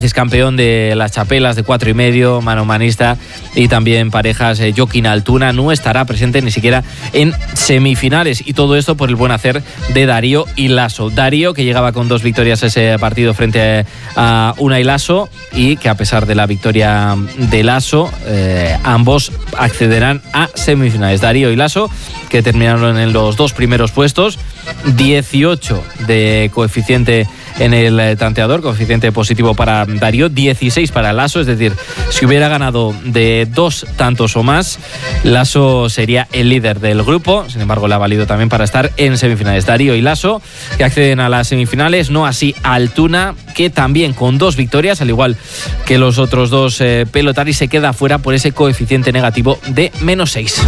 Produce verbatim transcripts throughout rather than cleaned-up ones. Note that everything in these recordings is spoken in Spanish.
Es campeón de las chapelas de cuatro y medio, manomanista, y también parejas. eh, Joaquín Altuna no estará presente ni siquiera en semifinales, y todo esto por el buen hacer de Darío y Lasso. Darío, que llegaba con dos victorias ese partido frente a Unai Lasso, y que a pesar de la victoria de Lasso, eh, ambos accederán a semifinales. Darío y Lasso, que terminaron en los dos primeros puestos, dieciocho de coeficiente en el tanteador, coeficiente positivo para Darío, dieciséis para Lasso, es decir, si hubiera ganado de dos tantos o más, Lasso sería el líder del grupo. Sin embargo, le ha valido también para estar en semifinales. Darío y Lasso, que acceden a las semifinales, no así Altuna, que también con dos victorias, al igual que los otros dos eh, pelotaris, se queda fuera por ese coeficiente negativo de menos seis.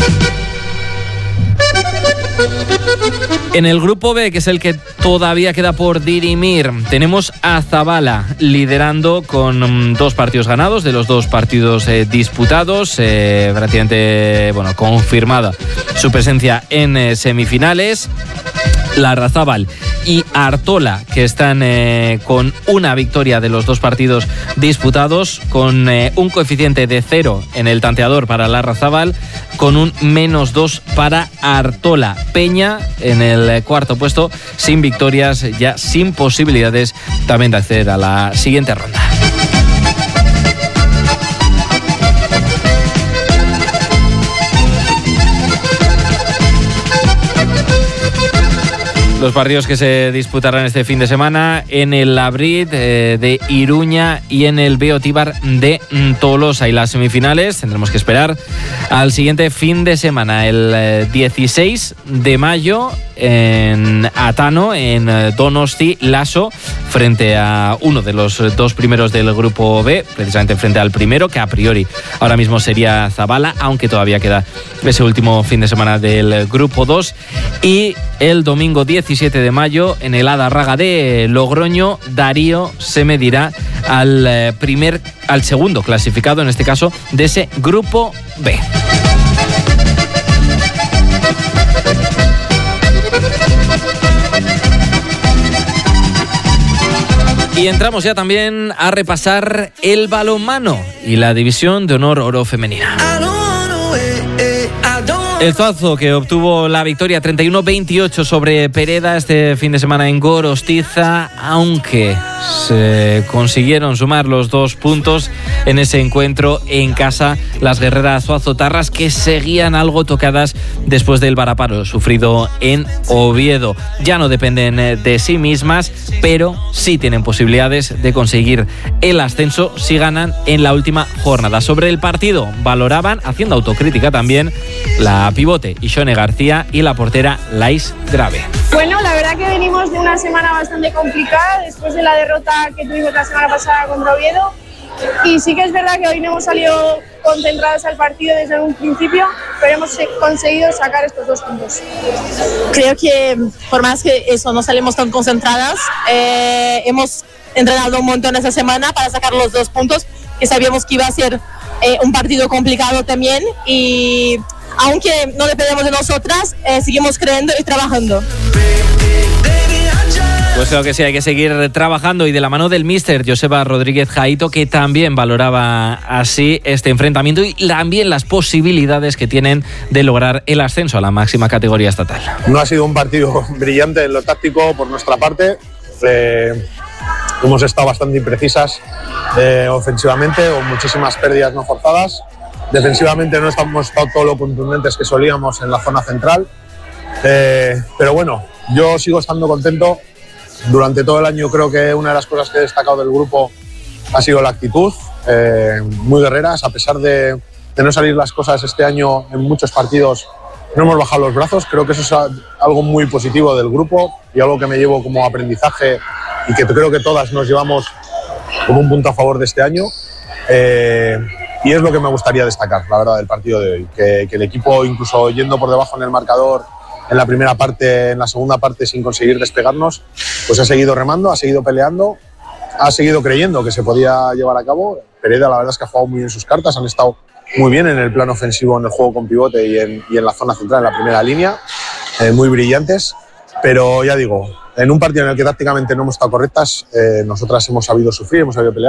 En el grupo B, que es el que todavía queda por dirimir, tenemos a Zabala liderando con um, dos partidos ganados de los dos partidos eh, disputados, eh, prácticamente bueno, confirmada su presencia en eh, semifinales. Larrazábal y Artola, que están eh, con una victoria de los dos partidos disputados, con eh, un coeficiente de cero en el tanteador para Larrazábal, con un menos dos para Artola. Peña en el eh, cuarto puesto, sin victorias, ya sin posibilidades también de acceder a la siguiente ronda. Los partidos que se disputarán este fin de semana en el Labrit eh, de Iruña y en el Beotíbar de Tolosa. Y las semifinales tendremos que esperar al siguiente fin de semana, el eh, dieciséis de mayo, en Atano, en Donosti, Lasso, frente a uno de los dos primeros del grupo B, precisamente frente al primero, que a priori ahora mismo sería Zabala, aunque todavía queda ese último fin de semana del grupo dos. Y el domingo diecisiete de mayo, en el Adarraga de Logroño, Darío se medirá al primer, al segundo clasificado, en este caso, de ese grupo B. Y entramos ya también a repasar el balonmano y la división de honor oro femenina. El Zuazo, que obtuvo la victoria treinta y uno veintiocho sobre Pereda este fin de semana en Gorostiza, aunque se consiguieron sumar los dos puntos en ese encuentro en casa las guerreras zuazotarras, que seguían algo tocadas después del varapalo sufrido en Oviedo. Ya no dependen de sí mismas, pero sí tienen posibilidades de conseguir el ascenso si ganan en la última jornada. Sobre el partido valoraban, haciendo autocrítica también, la pivote Ishone García y la portera Lais Grave. Bueno, la verdad que venimos de una semana bastante complicada después de la derrota que tuvimos la semana pasada contra Oviedo, y sí que es verdad que hoy no hemos salido concentrados al partido desde un principio, pero hemos conseguido sacar estos dos puntos. Creo que por más que eso no salimos tan concentradas, eh, hemos entrenado un montón esta semana para sacar los dos puntos, que sabíamos que iba a ser eh, un partido complicado también, y aunque no dependemos de nosotras, eh, seguimos creyendo y trabajando. Pues creo que sí, hay que seguir trabajando, y de la mano del míster Joseba Rodríguez Jaito, que también valoraba así este enfrentamiento y también las posibilidades que tienen de lograr el ascenso a la máxima categoría estatal. No ha sido un partido brillante en lo táctico por nuestra parte. Eh, hemos estado bastante imprecisas eh, ofensivamente, con muchísimas pérdidas no forzadas. Defensivamente no hemos estado todo lo contundentes que solíamos en la zona central. Eh, pero bueno, yo sigo estando contento. Durante todo el año creo que una de las cosas que he destacado del grupo ha sido la actitud, eh, muy guerreras. A pesar de, de no salir las cosas este año en muchos partidos, no hemos bajado los brazos. Creo que eso es algo muy positivo del grupo y algo que me llevo como aprendizaje y que creo que todas nos llevamos como un punto a favor de este año. Eh, y es lo que me gustaría destacar, la verdad, del partido de hoy. Que, que el equipo, incluso yendo por debajo en el marcador, en la primera parte, en la segunda parte sin conseguir despegarnos, pues ha seguido remando, ha seguido peleando, ha seguido creyendo que se podía llevar a cabo. Pereda, la verdad es que ha jugado muy bien sus cartas, han estado muy bien en el plano ofensivo, en el juego con pivote y en, y en la zona central, en la primera línea, eh, muy brillantes, pero ya digo, en un partido en el que tácticamente no hemos estado correctas, eh, nosotras hemos sabido sufrir, hemos sabido pelear.